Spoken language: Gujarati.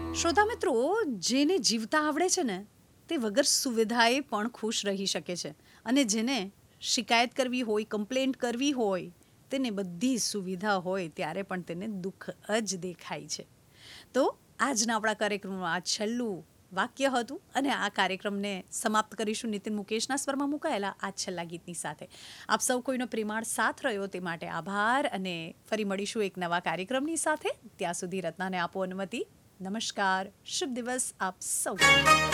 શ્રોતા મિત્રો, જેને જીવતા આવડે છે ને તે વગર સુવિધાએ પણ ખુશ રહી શકે છે, અને જેને શિકાયત કરવી હોય, કમ્પ્લેન્ટ કરવી હોય, તેને બધી સુવિધા હોય ત્યારે પણ તેને દુઃખ જ દેખાય છે. તો આજના આપણા કાર્યક્રમનું આ છેલ્લું વાક્ય હતું, અને આ કાર્યક્રમને સમાપ્ત કરીશું નીતિન મુકેશના સ્વરમાં મુકાયેલા આ છેલ્લા ગીતની સાથે. આપ સૌ કોઈનો પ્રેમાળ સાથ રહ્યો તે માટે આભાર, અને ફરી મળીશું એક નવા કાર્યક્રમની સાથે. ત્યાં સુધી રત્નાને આપો અનુમતિ. નમસ્કાર, શુભ દિવસ આપ સૌ.